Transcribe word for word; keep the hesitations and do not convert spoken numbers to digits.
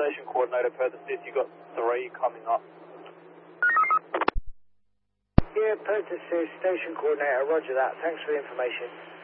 station coordinator, Perth Assist, you got three coming up. Yeah, Perth Assist, station coordinator, roger that. Thanks for the information.